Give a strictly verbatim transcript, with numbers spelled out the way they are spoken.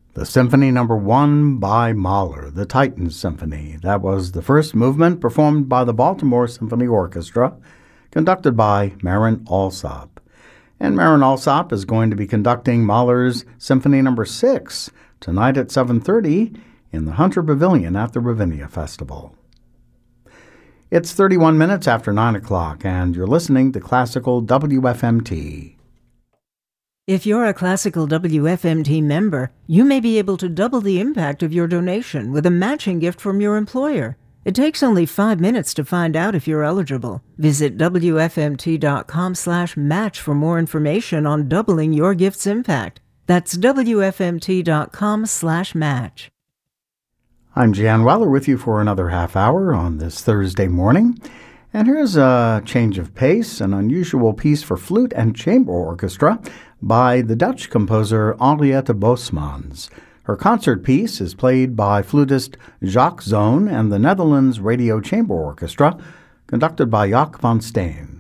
The Symphony Number One by Mahler, the Titan Symphony. That was the first movement performed by the Baltimore Symphony Orchestra, conducted by Marin Alsop. And Marin Alsop is going to be conducting Mahler's Symphony Number Six tonight at seven thirty in the Hunter Pavilion at the Ravinia Festival. It's thirty-one minutes after nine o'clock, and you're listening to Classical W F M T. If you're a Classical W F M T member, you may be able to double the impact of your donation with a matching gift from your employer. It takes only five minutes to find out if you're eligible. Visit W F M T dot com slash match for more information on doubling your gift's impact. That's W F M T dot com slash match. I'm Jan Weller with you for another half hour on this Thursday morning. And here's a change of pace, an unusual piece for flute and chamber orchestra by the Dutch composer Henriette Bosmans. Her concert piece is played by flutist Jacques Zoon and the Netherlands Radio Chamber Orchestra, conducted by Jaak van Steen.